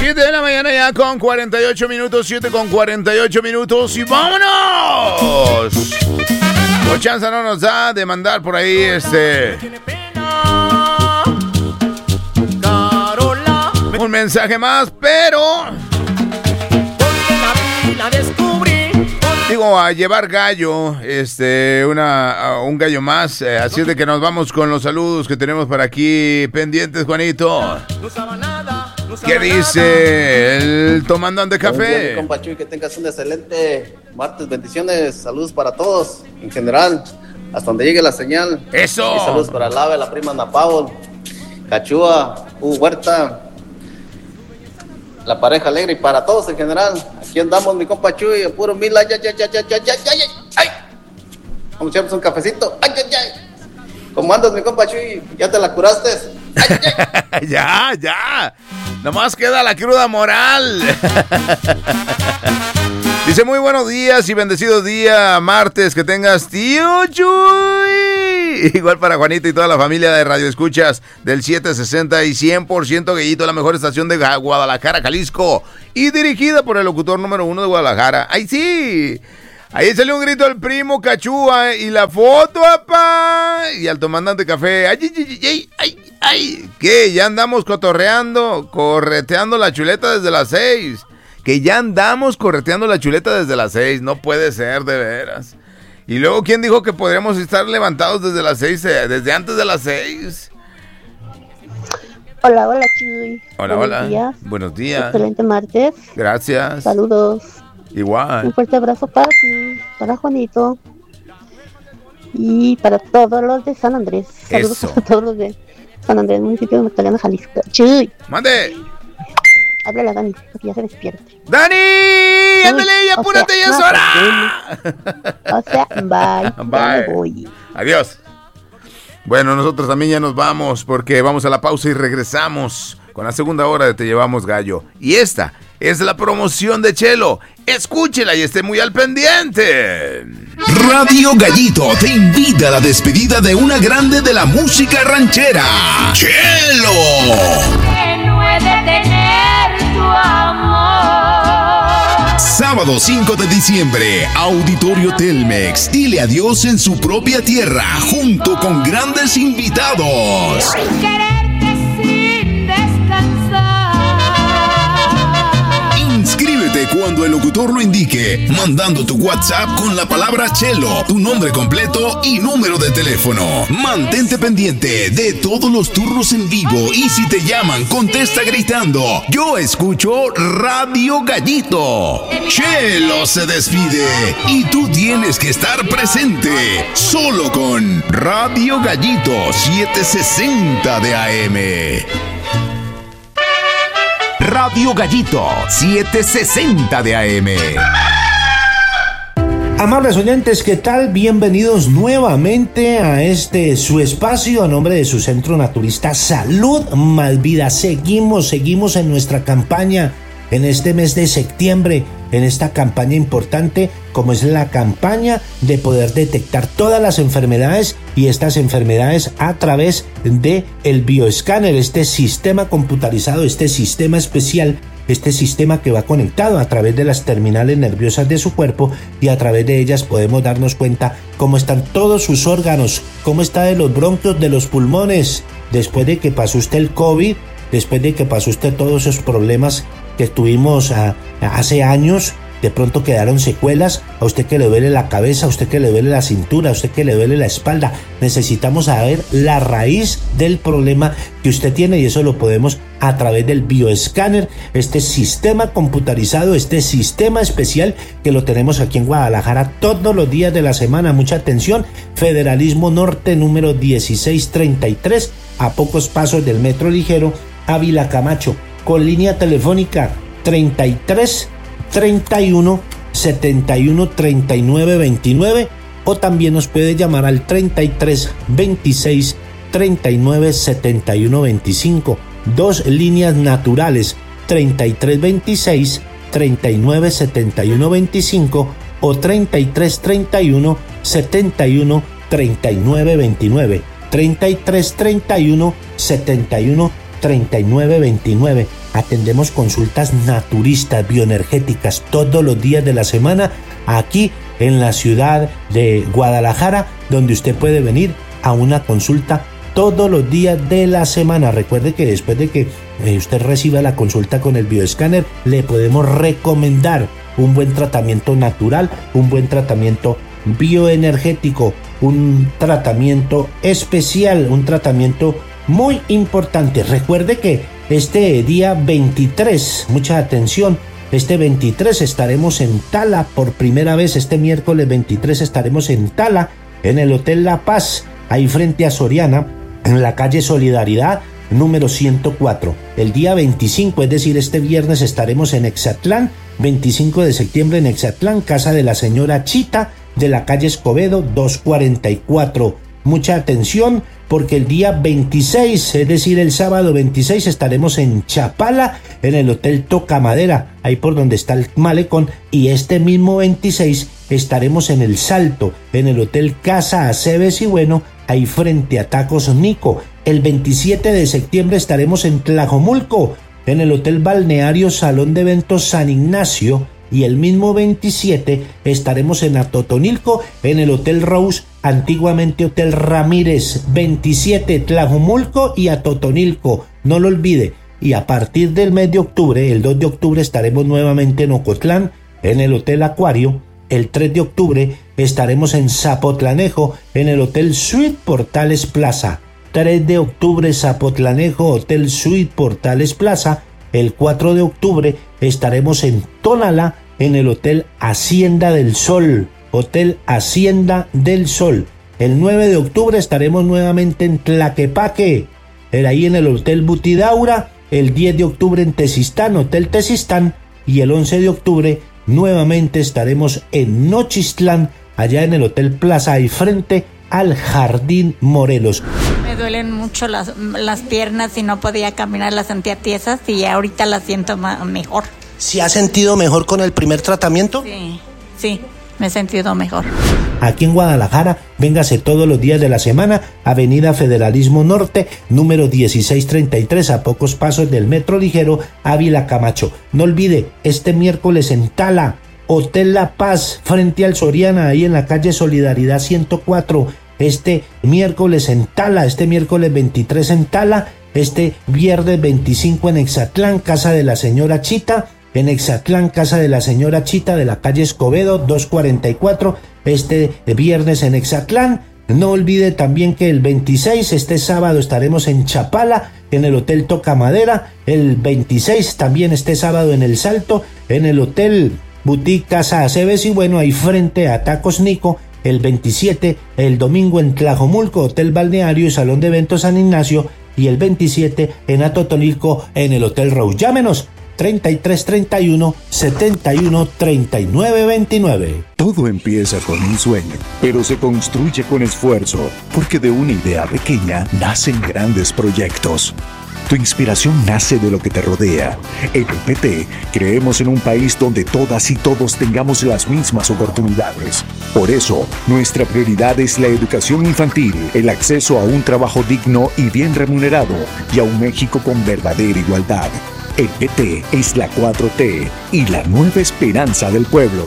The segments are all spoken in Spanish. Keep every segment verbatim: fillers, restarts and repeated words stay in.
siete de la mañana ya con cuarenta y ocho minutos, siete con cuarenta y ocho minutos y ¡vámonos! No chance no nos da de mandar por ahí este... un mensaje más, pero... digo, a llevar gallo, este, una, un gallo más, eh, así es de que nos vamos con los saludos que tenemos para aquí pendientes, Juanito. ¿Qué dice el tomandante café? Día, compa Chuy, que tengas un excelente martes, bendiciones, saludos para todos, en general, hasta donde llegue la señal. ¡Eso! Y saludos para Lave, la prima Ana Paul, Cachúa, U Huerta, la pareja alegre y para todos en general. Aquí andamos, mi compa Chuy, puro mil, ay, ay, ay, ay, ay, ay, ay, ay. Vamos a echarnos un cafecito, ay, ay, ay. ¿Cómo andas, mi compa Chuy? ¿Ya te la curaste? Ay, ay. Ya, ya. Nomás queda la cruda moral. Dice, muy buenos días y bendecido día, martes, que tengas, tío Chuy. Igual para Juanito y toda la familia de Radio Escuchas del setecientos sesenta y cien por ciento Gallito, la mejor estación de Guadalajara, Jalisco, y dirigida por el locutor número uno de Guadalajara. ¡Ay, sí! Ahí salió un grito al primo Cachúa y la foto, apá, y al tomandante café. ¡Ay, ay, ay, ay, ay! ¿Qué? Ya andamos cotorreando, correteando la chuleta desde las seis. Que ya andamos correteando la chuleta desde las seis. No puede ser, de veras. Y luego, ¿quién dijo que podríamos estar levantados desde las seis, eh, desde antes de las seis? Hola, hola, Chuy. Hola, Buenos hola. días. Buenos días. Excelente martes. Gracias. Saludos. Igual. Un fuerte abrazo para ti, para Juanito y para todos los de San Andrés. Saludos Eso. para todos los de San Andrés, municipio de Magdalena, Jalisco. Chuy. ¡Mande! Háblale a Dani, para que ya se despierte. ¡Dani! ¡Ándale, ya apúrate, ya es no, hora! O sea, bye. Bye. Ya me voy. Adiós. Bueno, nosotros también ya nos vamos porque vamos a la pausa y regresamos con la segunda hora de Te Llevamos Gallo. Y esta es la promoción de Chelo. Escúchela y esté muy al pendiente. Radio Gallito te invita a la despedida de una grande de la música ranchera, Chelo. Que no he de tener tu amor. Sábado cinco de diciembre, Auditorio Telmex. Dile adiós en su propia tierra, junto con grandes invitados. Quererte sin descansar. Inscríbete cuando el locutor lo indique, mandando tu WhatsApp con la palabra Chelo, tu nombre completo y número de teléfono. Mantente pendiente de todos los turnos en vivo y si te llaman, contesta gritando: yo escucho Radio Gallito. Chelo se despide y tú tienes que estar presente, solo con Radio Gallito setecientos sesenta de A M. Radio Gallito setecientos sesenta de A M. Amables oyentes, ¿qué tal? Bienvenidos nuevamente a este su espacio a nombre de su centro naturista Salud Malvida. Seguimos, seguimos en nuestra campaña en este mes de septiembre, en esta campaña importante como es la campaña de poder detectar todas las enfermedades y estas enfermedades a través de el bioescáner, este sistema computarizado, este sistema especial, este sistema que va conectado a través de las terminales nerviosas de su cuerpo y a través de ellas podemos darnos cuenta cómo están todos sus órganos, cómo está de los bronquios, de los pulmones, después de que pasó usted el COVID, después de que pasó usted todos esos problemas que tuvimos a, a hace años. De pronto quedaron secuelas, a usted que le duele la cabeza, a usted que le duele la cintura, a usted que le duele la espalda. Necesitamos saber la raíz del problema que usted tiene y eso lo podemos a través del bioescáner, este sistema computarizado, este sistema especial que lo tenemos aquí en Guadalajara todos los días de la semana. Mucha atención, Federalismo Norte número dieciséis treinta y tres, a pocos pasos del metro ligero, Ávila Camacho, con línea telefónica treinta y tres treinta y uno setenta y uno treinta y nueve veintinueve o también nos puede llamar al treinta y tres veintiséis treinta y nueve setenta y uno veinticinco. Dos líneas naturales, treinta y tres veintiséis treinta y nueve setenta y uno veinticinco o treinta y tres treinta y uno setenta y uno treinta y nueve veintinueve. treinta y tres treinta y uno setenta y uno treinta y nueve veintinueve. atendemos consultas naturistas, bioenergéticas, todos los días de la semana, aquí en la ciudad de Guadalajara, donde usted puede venir a una consulta todos los días de la semana. Recuerde que después de que eh, usted reciba la consulta con el bioescáner, le podemos recomendar un buen tratamiento natural, un buen tratamiento bioenergético, un tratamiento especial, un tratamiento muy importante. Recuerde que este día veintitrés, mucha atención, este veintitrés estaremos en Tala por primera vez. Este miércoles veintitrés estaremos en Tala, en el Hotel La Paz, ahí frente a Soriana, en la calle Solidaridad número ciento cuatro. El día veinticinco, es decir, este viernes, estaremos en Exatlán, veinticinco de septiembre en Exatlán, casa de la señora Chita, de la calle Escobedo doscientos cuarenta y cuatro. Mucha atención, porque el día veintiséis, es decir, el sábado veintiséis, estaremos en Chapala, en el Hotel Toca Madera, ahí por donde está el malecón, y este mismo veintiséis estaremos en El Salto, en el Hotel Casa Aceves y Bueno, ahí frente a Tacos Nico. El veintisiete de septiembre estaremos en Tlajomulco, en el Hotel Balneario Salón de Eventos San Ignacio, y el mismo veintisiete estaremos en Atotonilco, en el Hotel Rose, antiguamente Hotel Ramírez. Veintisiete, Tlajomulco y Atotonilco, no lo olvide. Y a partir del mes de octubre, el dos de octubre, estaremos nuevamente en Ocotlán, en el Hotel Acuario. El tres de octubre estaremos en Zapotlanejo, en el Hotel Suite Portales Plaza. tres de octubre, Zapotlanejo, Hotel Suite Portales Plaza. El cuatro de octubre estaremos en Tonalá, en el Hotel Hacienda del Sol. Hotel Hacienda del Sol. El nueve de octubre estaremos nuevamente en Tlaquepaque, ahí en el Hotel Butidaura. El diez de octubre en Tezistán, Hotel Tezistán. Y el once de octubre nuevamente estaremos en Nochistlán, allá en el Hotel Plaza y frente al Jardín Morelos. Me duelen mucho las, las piernas y no podía caminar, las sentía tiesas y ahorita las siento ma- mejor. ¿Se ha sentido mejor con el primer tratamiento? Sí, sí, me he sentido mejor. Aquí en Guadalajara, véngase todos los días de la semana, Avenida Federalismo Norte, número dieciséis treinta y tres, a pocos pasos del Metro Ligero, Ávila Camacho. No olvide, este miércoles en Tala, Hotel La Paz, frente al Soriana, ahí en la calle Solidaridad ciento cuatro. Este miércoles en Tala, este miércoles veintitrés en Tala, este viernes veinticinco en Exatlán, casa de la señora Chita, en Exatlán, casa de la señora Chita, de la calle Escobedo doscientos cuarenta y cuatro, este viernes en Exatlán. No olvide también que el veintiséis, este sábado, estaremos en Chapala, en el Hotel Toca Madera. El veintiséis también este sábado en El Salto, en el Hotel Boutique Casa Aceves y Bueno, ahí frente a Tacos Nico. El veintisiete, el domingo en Tlajomulco, Hotel Balneario y Salón de Eventos San Ignacio. Y el veintisiete en Atotonilco, en el Hotel Rose. Llámenos treinta y tres treinta y uno, setenta y uno, treinta y nueve veintinueve. Todo empieza con un sueño, pero se construye con esfuerzo, porque de una idea pequeña nacen grandes proyectos. Tu inspiración nace de lo que te rodea. En el P T creemos en un país donde todas y todos tengamos las mismas oportunidades. Por eso, nuestra prioridad es la educación infantil, el acceso a un trabajo digno y bien remunerado, y a un México con verdadera igualdad. El P T es la cuatro T y la nueva esperanza del pueblo.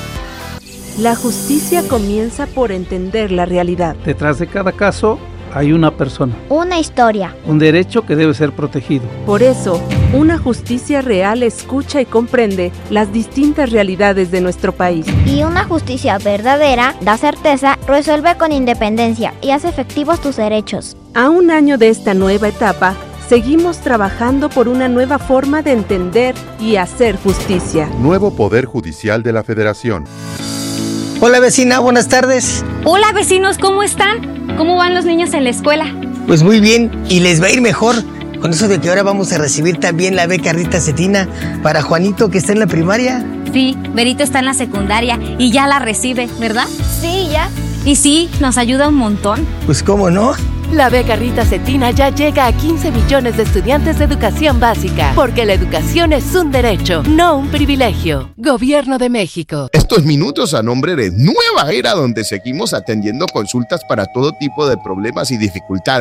La justicia comienza por entender la realidad. Detrás de cada caso hay una persona. Una historia. Un derecho que debe ser protegido. Por eso, una justicia real escucha y comprende las distintas realidades de nuestro país. Y una justicia verdadera da certeza, resuelve con independencia y hace efectivos tus derechos. A un año de esta nueva etapa, seguimos trabajando por una nueva forma de entender y hacer justicia. Nuevo Poder Judicial de la Federación. Hola vecina, buenas tardes. Hola vecinos, ¿cómo están? ¿Cómo van los niños en la escuela? Pues muy bien, y les va a ir mejor con eso de que ahora vamos a recibir también la beca Rita Cetina para Juanito, que está en la primaria. Sí, Berito está en la secundaria y ya la recibe, ¿verdad? Sí, ya. Y sí, nos ayuda un montón. Pues cómo no. La beca Rita Cetina ya llega a quince millones de estudiantes de educación básica, porque la educación es un derecho, no un privilegio. Gobierno de México. Estos minutos a nombre de Nueva Era, donde seguimos atendiendo consultas para todo tipo de problemas y dificultades.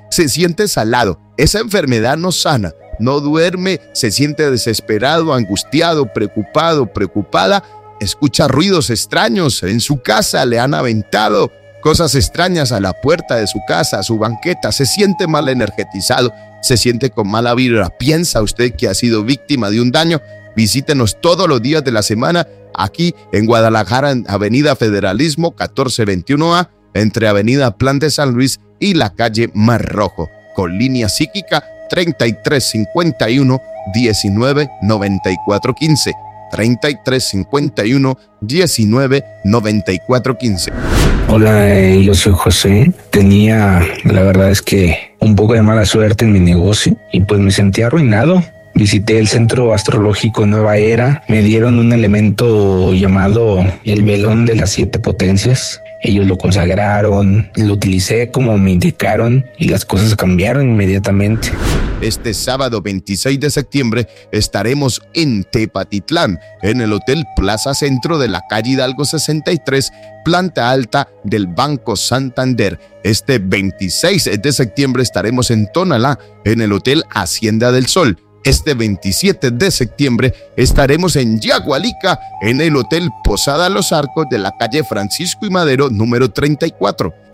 se siente salado. Esa enfermedad no sana, no duerme, se siente desesperado, angustiado, preocupado, preocupada. Escucha ruidos extraños en su casa, le han aventado cosas extrañas a la puerta de su casa, a su banqueta. Se siente mal energetizado, se siente con mala vibra. ¿Piensa usted que ha sido víctima de un daño? Visítenos todos los días de la semana aquí en Guadalajara, en Avenida Federalismo catorce veintiuno A, entre Avenida Plan de San Luis y la calle Mar Rojo, con línea psíquica treinta y tres cincuenta y uno diecinueve noventa y cuatro quince. treinta y tres cincuenta y uno diecinueve noventa y cuatro quince. Hola, eh, yo soy José. Tenía, la verdad es que un poco de mala suerte en mi negocio y pues me sentí arruinado. Visité el Centro Astrológico Nueva Era, me dieron un elemento llamado el velón de las siete potencias. Ellos lo consagraron, lo utilicé como me indicaron y las cosas cambiaron inmediatamente. Este sábado veintiséis de septiembre estaremos en Tepatitlán, en el Hotel Plaza Centro de la calle Hidalgo sesenta y tres, planta alta del Banco Santander. Este veintiséis de septiembre estaremos en Tonalá, en el Hotel Hacienda del Sol. Este veintisiete de septiembre estaremos en Yagualica, en el Hotel Posada Los Arcos de la calle Francisco y Madero número treinta y cuatro.